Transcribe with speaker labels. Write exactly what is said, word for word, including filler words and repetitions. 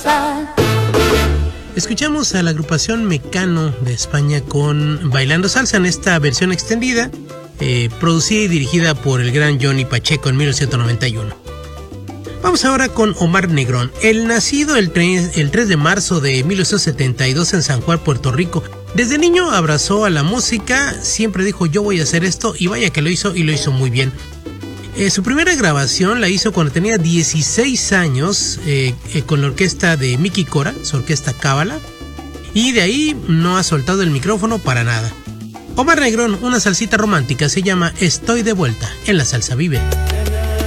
Speaker 1: salsa.
Speaker 2: Escuchamos a la agrupación Mecano de España con Bailando Salsa en esta versión extendida, eh, producida y dirigida por el gran Johnny Pacheco en mil novecientos noventa y uno. Vamos ahora con Omar Negrón. El nacido el tres, el tres de marzo de mil novecientos setenta y dos en San Juan, Puerto Rico. Desde niño abrazó a la música, siempre dijo yo voy a hacer esto y vaya que lo hizo y lo hizo muy bien. Eh, su primera grabación la hizo cuando tenía dieciséis años eh, eh, con la orquesta de Mickey Cora, su orquesta Cábala, y de ahí no ha soltado el micrófono para nada. Omar Negrón, una salsita romántica, se llama Estoy de vuelta en La Salsa Vive.